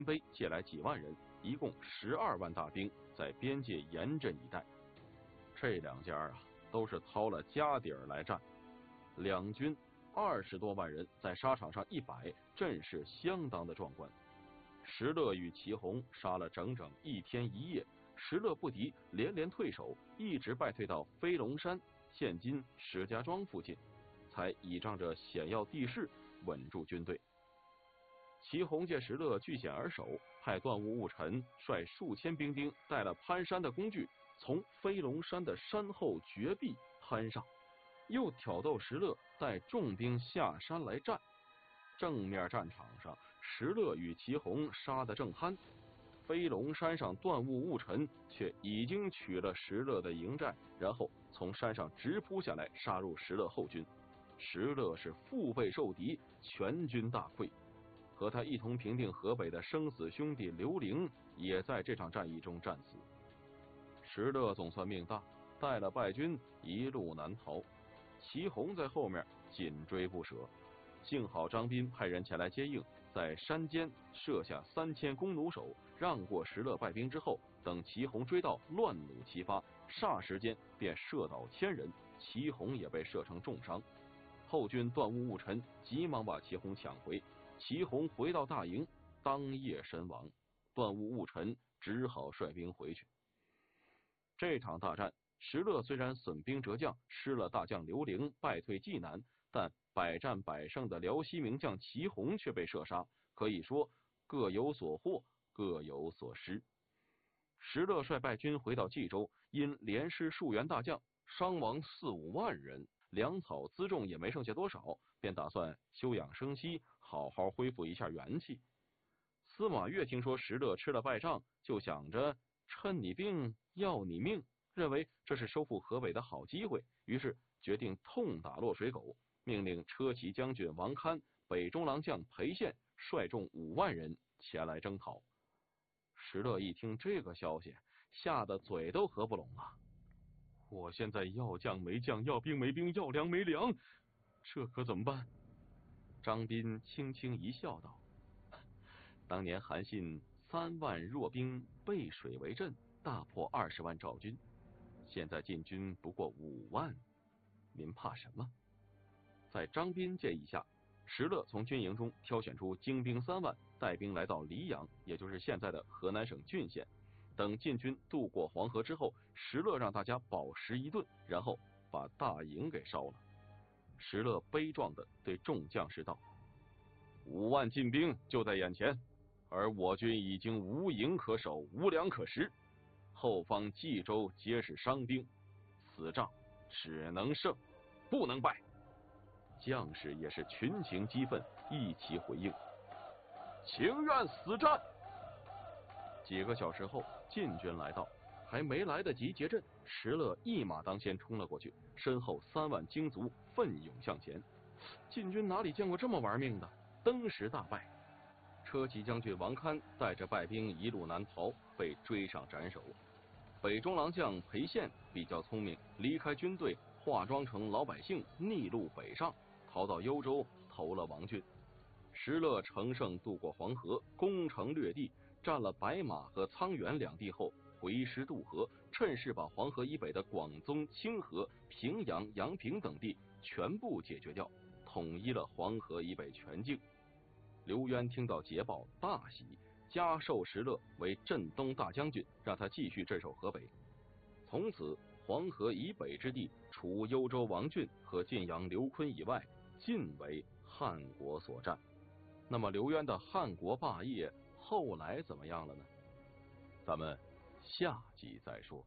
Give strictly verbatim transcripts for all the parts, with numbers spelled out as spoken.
卑借来几万人，一共十二万大兵，在边界严阵以待。这两家啊，都是掏了家底儿来战。两军二十多万人在沙场上一摆，阵势相当的壮观。石勒与祁洪杀了整整一天一夜，石勒不敌，连连退守，一直败退到飞龙山（现今石家庄）附近，才倚仗着险要地势稳住军队。祁洪见石勒据险而守，派段务务臣率数千兵丁带了攀山的工具，从飞龙山的山后绝壁攀上，又挑逗石勒带重兵下山来战。正面战场上，石勒与祁洪杀得正酣，飞龙山上段务务臣却已经取了石勒的营寨，然后从山上直扑下来，杀入石勒后军。石勒是腹背受敌，全军大溃。和他一同平定河北的生死兄弟刘伶也在这场战役中战死。石勒总算命大，带了败军一路南逃，祁洪在后面紧追不舍。幸好张彬派人前来接应，在山间设下三千弓弩手，让过石勒败兵之后，等祁洪追到，乱弩齐发，霎时间便射倒千人，祁洪也被射成重伤。后军段务务臣急忙把祁洪抢回，祁洪回到大营，当夜身亡。段务务臣只好率兵回去。这场大战，石勒虽然损兵折将，失了大将刘伶，败退济南，但百战百胜的辽西名将祁洪却被射杀，可以说各有所获，各有所失。石勒率败军回到冀州，因连失数员大将，伤亡四五万人，粮草辎重也没剩下多少，便打算休养生息，好好恢复一下元气。司马越听说石勒吃了败仗，就想着趁你病要你命，认为这是收复河北的好机会，于是决定痛打落水狗，命令车骑将军王堪、北中郎将裴宪率众五万人前来征讨。石勒一听这个消息，吓得嘴都合不拢啊！我现在要将没将，要兵没兵，要粮没粮，这可怎么办？张彬轻轻一笑道：“当年韩信三万弱兵背水为阵，大破二十万赵军，现在晋军不过五万，您怕什么？”在张彬建议下，石勒从军营中挑选出精兵三万，带兵来到黎阳，也就是现在的河南省浚县。等晋军渡过黄河之后，石勒让大家饱食一顿，然后把大营给烧了。石勒悲壮地对众将士道：“五万晋兵就在眼前，而我军已经无营可守，无粮可食，后方冀州皆是伤兵，此仗只能胜，不能败。”将士也是群情激愤，一起回应：“情愿死战。”几个小时后，晋军来到，还没来得及结阵，石勒一马当先冲了过去，身后三万精卒奋勇向前。晋军哪里见过这么玩命的，登时大败。车骑将军王堪带着败兵一路南逃，被追上斩首。北中郎将裴宪比较聪明，离开军队，化妆成老百姓，逆路北上，逃到幽州，投了王俊。石勒乘胜渡过黄河，攻城略地，占了白马和沧源两地后，回师渡河，趁势把黄河以北的广宗、清河、平阳、阳平等地全部解决掉，统一了黄河以北全境。刘渊听到捷报大喜，加授石勒为镇东大将军，让他继续镇守河北。从此黄河以北之地，除幽州王俊和晋阳刘琨以外，尽为汉国所占。那么刘渊的汉国霸业后来怎么样了呢？咱们下集再说。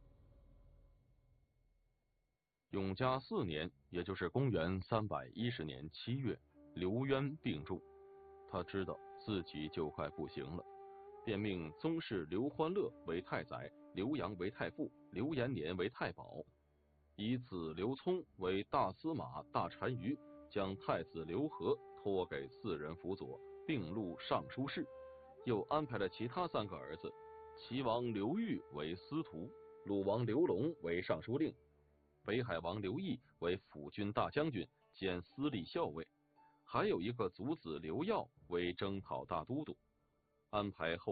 永嘉四年，也就是公元三百一十年七月，刘渊病重，他知道自己就快不行了，便命宗室刘欢乐为太宰，刘阳为太傅，刘延年为太保，以子刘聪为大司马、大单于，将太子刘和托给四人辅佐，并录尚书事。又安排了其他三个儿子，齐王刘豫为司徒，鲁王刘龙为尚书令，北海王刘毅为辅军大将军兼司隶校尉，还有一个族子刘耀为征讨大都督，安排后